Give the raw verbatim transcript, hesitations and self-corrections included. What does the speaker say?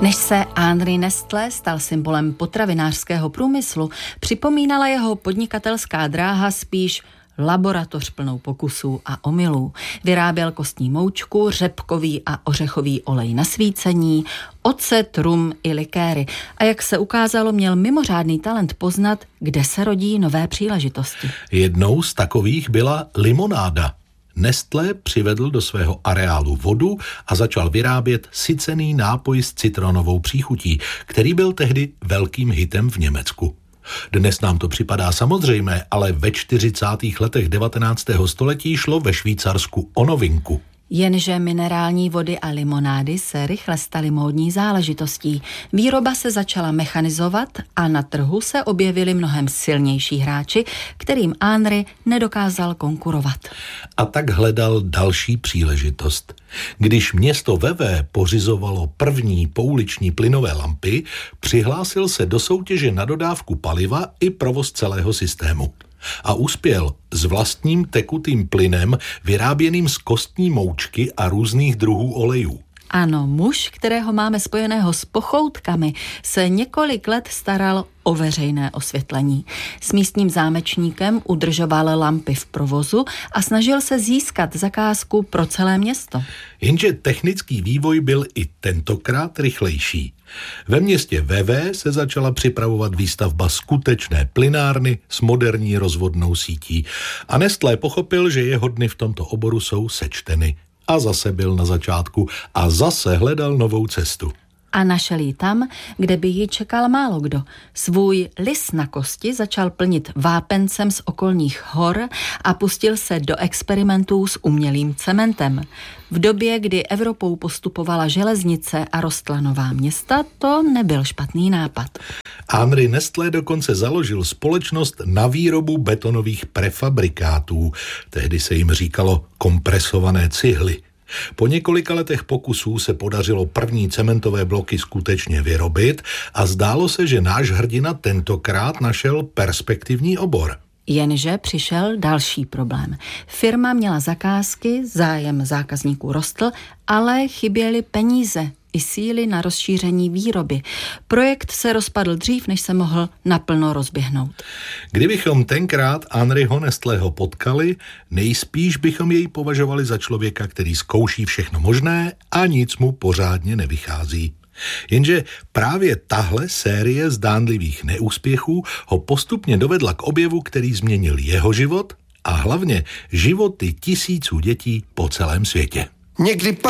Než se Henri Nestlé stal symbolem potravinářského průmyslu, připomínala jeho podnikatelská dráha spíš laboratoř plnou pokusů a omylů. Vyráběl kostní moučku, řepkový a ořechový olej na svícení, ocet, rum i likéry. A jak se ukázalo, měl mimořádný talent poznat, kde se rodí nové příležitosti. Jednou z takových byla limonáda. Nestlé přivedl do svého areálu vodu a začal vyrábět sycený nápoj s citronovou příchutí, který byl tehdy velkým hitem v Německu. Dnes nám to připadá samozřejmé, ale ve čtyřicátých letech devatenáctého století šlo ve Švýcarsku o novinku. Jenže minerální vody a limonády se rychle staly módní záležitostí. Výroba se začala mechanizovat a na trhu se objevili mnohem silnější hráči, kterým Henri nedokázal konkurovat. A tak hledal další příležitost. Když město Vevey pořizovalo první pouliční plynové lampy, přihlásil se do soutěže na dodávku paliva i provoz celého systému. A uspěl s vlastním tekutým plynem vyráběným z kostní moučky a různých druhů olejů. Ano, muž, kterého máme spojeného s pochoutkami, se několik let staral o veřejné osvětlení. S místním zámečníkem udržoval lampy v provozu a snažil se získat zakázku pro celé město. Jenže technický vývoj byl i tentokrát rychlejší. Ve městě Vevey se začala připravovat výstavba skutečné plynárny s moderní rozvodnou sítí a Nestlé pochopil, že jeho dny v tomto oboru jsou sečteny. A zase byl na začátku a zase hledal novou cestu. A našel ji tam, kde by ji čekal málo kdo. Svůj lis na kosti začal plnit vápencem z okolních hor a pustil se do experimentů s umělým cementem. V době, kdy Evropou postupovala železnice a rostla nová města, to nebyl špatný nápad. Henri Nestlé dokonce založil společnost na výrobu betonových prefabrikátů. Tehdy se jim říkalo kompresované cihly. Po několika letech pokusů se podařilo první cementové bloky skutečně vyrobit a zdálo se, že náš hrdina tentokrát našel perspektivní obor. Jenže přišel další problém. Firma měla zakázky, zájem zákazníků rostl, ale chyběly peníze i síly na rozšíření výroby. Projekt se rozpadl dřív, než se mohl naplno rozběhnout. Kdybychom tenkrát Henriho Nestlého potkali, nejspíš bychom jej považovali za člověka, který zkouší všechno možné a nic mu pořádně nevychází. Jenže právě tahle série zdánlivých neúspěchů ho postupně dovedla k objevu, který změnil jeho život a hlavně životy tisíců dětí po celém světě. Někdy